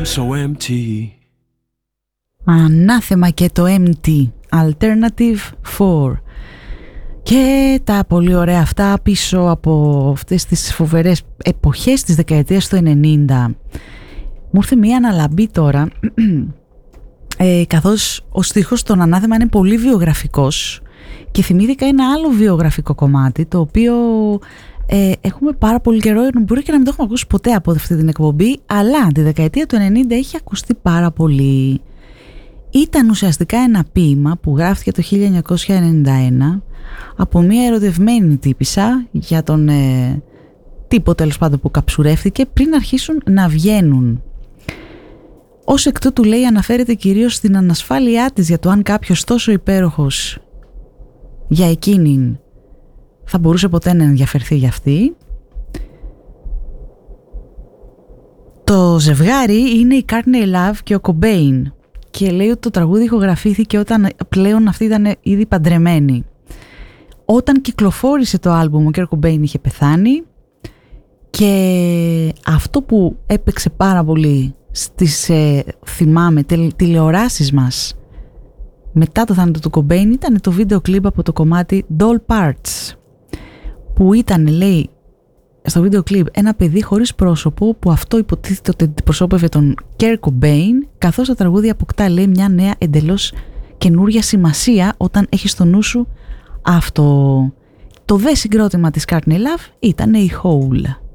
so empty. Ανάθεμα και το empty. Alternative 4. Και τα πολύ ωραία αυτά πίσω από αυτές τις φοβερές εποχές της δεκαετίας του 90. Μου ήρθε μία αναλαμπή τώρα, καθώς ο στίχος των Ανάθεμα είναι πολύ βιογραφικός και θυμήθηκα ένα άλλο βιογραφικό κομμάτι, το οποίο έχουμε πάρα πολύ καιρό, μπορεί και να μην το έχουμε ακούσει ποτέ από αυτή την εκπομπή, αλλά τη δεκαετία του 90 έχει ακουστεί πάρα πολύ. Ήταν ουσιαστικά ένα ποίημα που γράφτηκε το 1991 από μια ερωτευμένη τύπισσα για τον τύπο τέλος πάντων που καψουρεύτηκε πριν αρχίσουν να βγαίνουν. Ως εκ τούτου, λέει, αναφέρεται κυρίως στην ανασφάλειά της για το αν κάποιος τόσο υπέροχος για εκείνην θα μπορούσε ποτέ να ενδιαφερθεί για αυτή. Το ζευγάρι είναι η Courtney Love και ο Cobain και λέει ότι το τραγούδι ηχογραφήθηκε όταν πλέον αυτοί ήταν ήδη παντρεμένοι. Όταν κυκλοφόρησε το άλμπουμ, ο Kurt Cobain είχε πεθάνει και αυτό που έπαιξε πάρα πολύ στις θυμάμαι τηλεοράσεις μας μετά το θάνατο του Cobain ήταν το βίντεο κλιπ από το κομμάτι Doll Parts, που ήταν, λέει, στο βίντεο κλιπ ένα παιδί χωρίς πρόσωπο που αυτό υποτίθεται ότι αντιπροσώπευε τον Kurt Cobain, καθώς το τραγούδι αποκτά, λέει, μια νέα εντελώς καινούρια σημασία όταν έχει στο νου σου αυτό. Το δε συγκρότημα της Courtney Love ήταν η Hole.